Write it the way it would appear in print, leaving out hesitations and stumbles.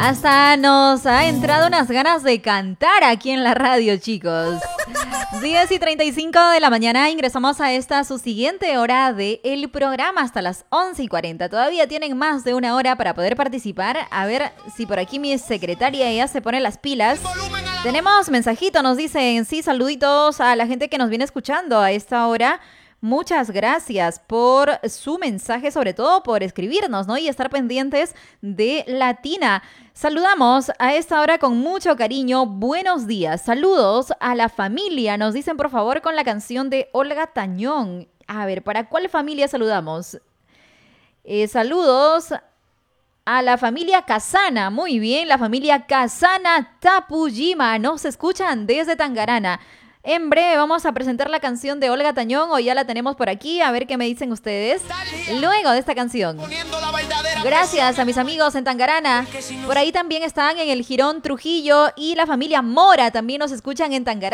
Hasta nos ha entrado unas ganas de cantar aquí en la radio, chicos. 10:35 de la mañana, ingresamos a esta su siguiente hora del programa hasta las 11:40. Todavía tienen más de una hora para poder participar. A ver si por aquí mi secretaria ya se pone las pilas. Tenemos mensajito, nos dicen, sí, saluditos a la gente que nos viene escuchando a esta hora. Muchas gracias por su mensaje, sobre todo por escribirnos, ¿no? Y estar pendientes de Latina. Saludamos a esta hora con mucho cariño. Buenos días. Saludos a la familia. Nos dicen, por favor, con la canción de Olga Tañón. A ver, ¿para cuál familia saludamos? Saludos a la familia Casana. Muy bien, la familia Casana Tapujima. Nos escuchan desde Tangarana. En breve vamos a presentar la canción de Olga Tañón, o ya la tenemos por aquí, a ver qué me dicen ustedes luego de esta canción. Gracias a mis amigos en Tangarana. Por ahí también están en el Jirón Trujillo y la familia Mora también nos escuchan en Tangarana.